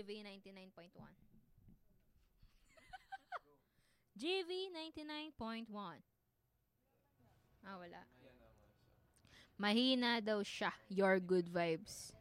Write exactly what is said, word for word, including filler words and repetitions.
V ninety-nine point one. G V ninety-nine point one. Ah, wala. Mahina daw siya. Your good vibes.